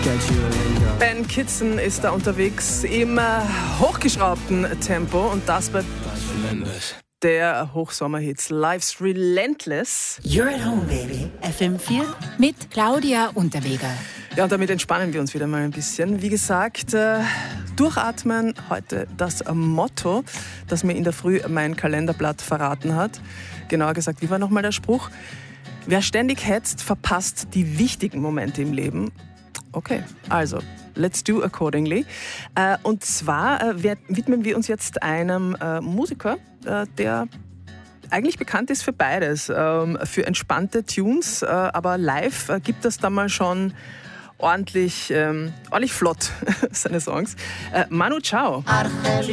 Ben Kitson ist da unterwegs im hochgeschraubten Tempo und das bei der Hochsommerhits Life's Relentless. You're at home, baby. FM4 mit Claudia Unterweger. Ja, und damit entspannen wir uns wieder mal ein bisschen. Wie gesagt, durchatmen, heute das Motto, das mir in der Früh mein Kalenderblatt verraten hat. Genauer gesagt, wie war nochmal der Spruch? Wer ständig hetzt, verpasst die wichtigen Momente im Leben. Okay, also, let's do accordingly. Und zwar widmen wir uns jetzt einem Musiker, der eigentlich bekannt ist für beides. Für entspannte Tunes, aber live gibt es da mal schon ordentlich flott, seine Songs. Manu Chao.